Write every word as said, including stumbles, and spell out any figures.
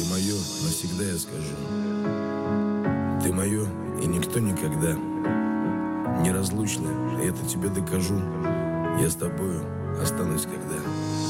Ты мое, навсегда я скажу. Ты мое, и никто никогда. Неразлучно, и это тебе докажу. Я с тобою останусь когда.